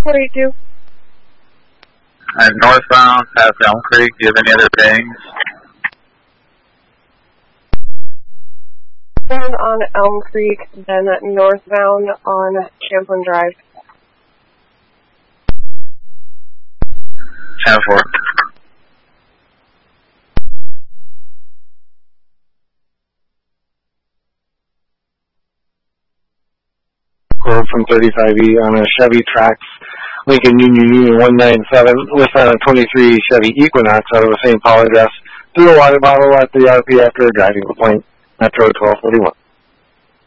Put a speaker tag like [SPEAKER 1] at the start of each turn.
[SPEAKER 1] 482.
[SPEAKER 2] I'm northbound past Elm Creek. Do you have any other pings?
[SPEAKER 1] On Elm Creek, then northbound on Champlin Drive.
[SPEAKER 2] 10-4.
[SPEAKER 3] Road from 35E on a Chevy Trax, Lincoln Union 197, with on a 23 Chevy Equinox out of the same Paul address. Threw a water bottle at the RP after a driving complaint. Metro 1241.